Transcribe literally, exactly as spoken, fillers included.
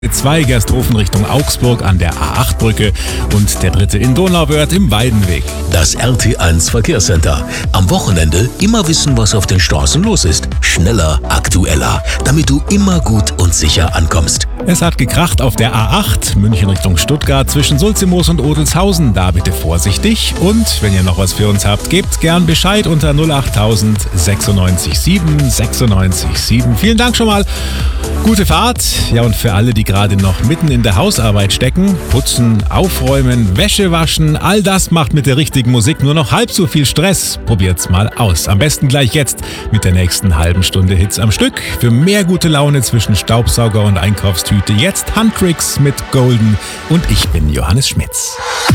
Zwei Gersthofen Richtung Augsburg an der A acht Brücke und der dritte in Donauwörth im Weidenweg. Das R T eins Verkehrscenter. Am Wochenende immer wissen, was auf den Straßen los ist. Schneller, aktueller, damit du immer gut und sicher ankommst. Es hat gekracht auf der A acht, München Richtung Stuttgart zwischen Sulzimoos und Odelshausen. Da bitte vorsichtig. Und wenn ihr noch was für uns habt, gebt gern Bescheid unter null acht null null sechs sieben sechs sechs sieben. Vielen Dank schon mal. Gute Fahrt. Ja, und für alle, die gerade noch mitten in der Hausarbeit stecken, putzen, aufräumen, Wäsche waschen, all das macht mit der richtigen Musik nur noch halb so viel Stress. Probiert's mal aus. Am besten gleich jetzt mit der nächsten halben Stunde Hits am Stück. Für mehr gute Laune zwischen Staubsauger und Einkaufstüte jetzt Handtricks mit Golden. Und ich bin Johannes Schmitz.